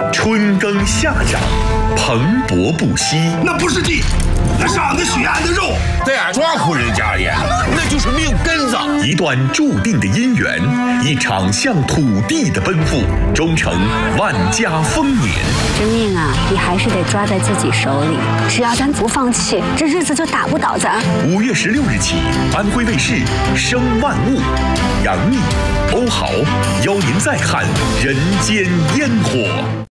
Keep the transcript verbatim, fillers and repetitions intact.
春耕夏长，蓬勃不息。 那不是地，那是俺们许安的肉。 在俺庄户人家里，那就是命根子。 一段注定的姻缘，一场向土地的奔赴，终成万家丰年。 这命啊，你还是得抓在自己手里。只要咱不放弃，这日子就打不倒咱。 五月十六日起，安徽卫视《生万物》，杨幂、欧豪邀您再看人间烟火。